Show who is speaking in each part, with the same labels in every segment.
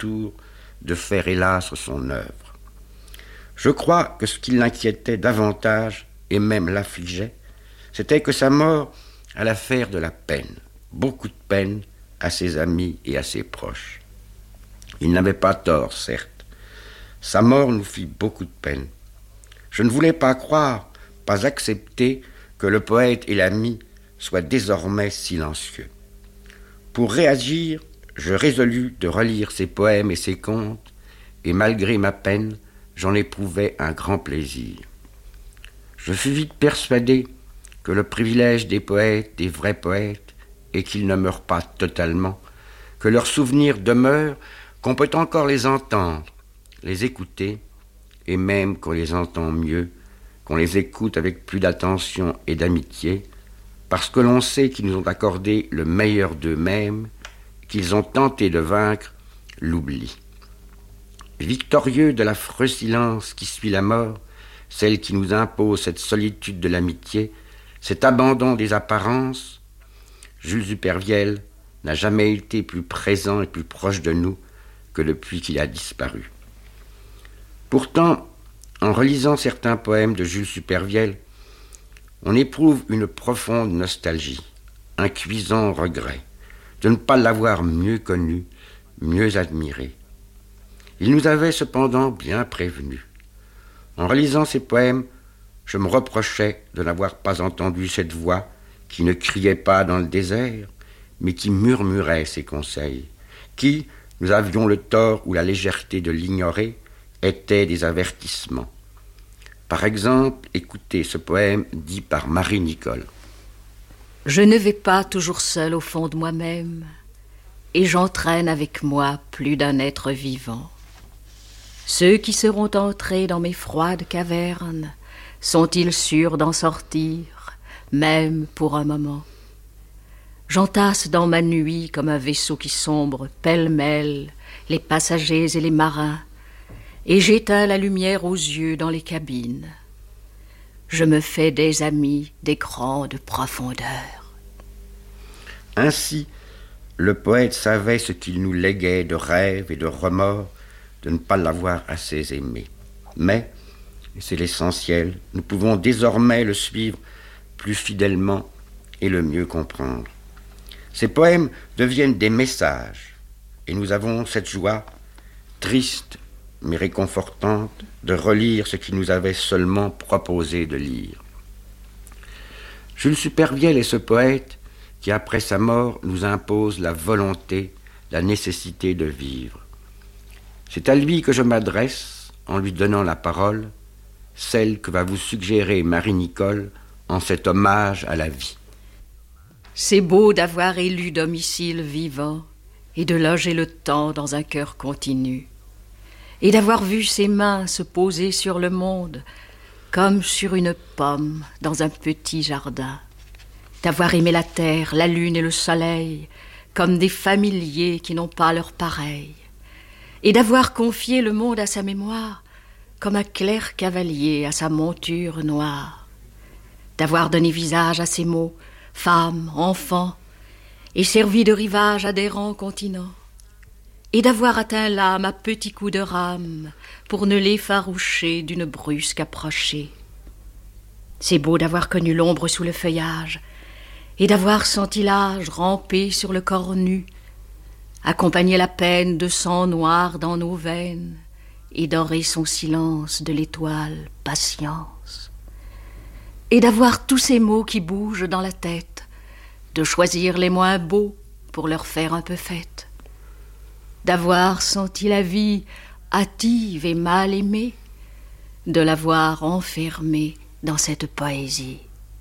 Speaker 1: tour de faire hélas son œuvre. Je crois que ce qui l'inquiétait davantage, et même l'affligeait, c'était que sa mort allait faire de la peine, beaucoup de peine, à ses amis et à ses proches. Il n'avait pas tort, certes. Sa mort nous fit beaucoup de peine. Je ne voulais pas croire, pas accepter que le poète et l'ami soient désormais silencieux. Pour réagir, je résolus de relire ses poèmes et ses contes, et malgré ma peine, j'en éprouvais un grand plaisir. Je fus vite persuadé que le privilège des poètes, des vrais poètes, est qu'ils ne meurent pas totalement, que leurs souvenirs demeurent, qu'on peut encore les entendre, les écouter, et même qu'on les entend mieux, qu'on les écoute avec plus d'attention et d'amitié, parce que l'on sait qu'ils nous ont accordé le meilleur d'eux-mêmes, qu'ils ont tenté de vaincre l'oubli. Victorieux de l'affreux silence qui suit la mort, celle qui nous impose cette solitude de l'amitié, cet abandon des apparences, Jules Supervielle n'a jamais été plus présent et plus proche de nous que depuis qu'il a disparu. Pourtant, en relisant certains poèmes de Jules Supervielle, on éprouve une profonde nostalgie, un cuisant regret de ne pas l'avoir mieux connu, mieux admiré. Il nous avait cependant bien prévenus. En relisant ces poèmes, je me reprochais de n'avoir pas entendu cette voix qui ne criait pas dans le désert, mais qui murmurait ses conseils, qui, nous avions le tort ou la légèreté de l'ignorer, étaient des avertissements. Par exemple, écoutez ce poème dit par Marie Nicole.
Speaker 2: Je ne vais pas toujours seul au fond de moi-même, et j'entraîne avec moi plus d'un être vivant. Ceux qui seront entrés dans mes froides cavernes, sont-ils sûrs d'en sortir, même pour un moment? J'entasse dans ma nuit comme un vaisseau qui sombre pêle-mêle les passagers et les marins, et j'éteins la lumière aux yeux dans les cabines. Je me fais des amis des grandes profondeurs.
Speaker 1: Ainsi, le poète savait ce qu'il nous léguait de rêves et de remords de ne pas l'avoir assez aimé. Mais, et c'est l'essentiel, nous pouvons désormais le suivre plus fidèlement et le mieux comprendre. Ces poèmes deviennent des messages, et nous avons cette joie, triste mais réconfortante, de relire ce qu'il nous avait seulement proposé de lire. Jules Supervielle est ce poète qui, après sa mort, nous impose la volonté, la nécessité de vivre. C'est à lui que je m'adresse en lui donnant la parole, celle que va vous suggérer Marie Nicole en cet hommage à la vie.
Speaker 2: C'est beau d'avoir élu domicile vivant et de loger le temps dans un cœur continu, et d'avoir vu ses mains se poser sur le monde comme sur une pomme dans un petit jardin, d'avoir aimé la terre, la lune et le soleil comme des familiers qui n'ont pas leur pareil, et d'avoir confié le monde à sa mémoire comme un clair cavalier à sa monture noire, d'avoir donné visage à ses mots, femmes, enfants, et servi de rivage à d'errants continents, et d'avoir atteint l'âme à petits coups de rame pour ne l'effaroucher d'une brusque approchée. C'est beau d'avoir connu l'ombre sous le feuillage et d'avoir senti l'âge ramper sur le corps nu, accompagner la peine de sang noir dans nos veines et dorer son silence de l'étoile patience, et d'avoir tous ces mots qui bougent dans la tête, de choisir les moins beaux pour leur faire un peu fête, d'avoir senti la vie hâtive et mal aimée, de l'avoir enfermée dans cette poésie.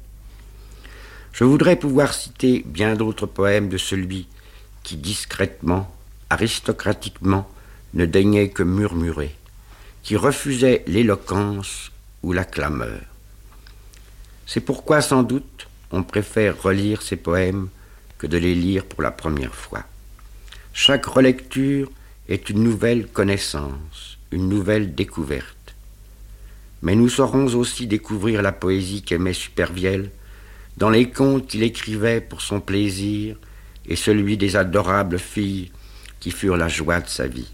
Speaker 1: Je voudrais pouvoir citer bien d'autres poèmes de celui qui discrètement, aristocratiquement, ne daignait que murmurer, qui refusait l'éloquence ou la clameur. C'est pourquoi, sans doute, on préfère relire ces poèmes que de les lire pour la première fois. Chaque relecture est une nouvelle connaissance, une nouvelle découverte. Mais nous saurons aussi découvrir la poésie qu'aimait Supervielle dans les contes qu'il écrivait pour son plaisir et celui des adorables filles qui furent la joie de sa vie.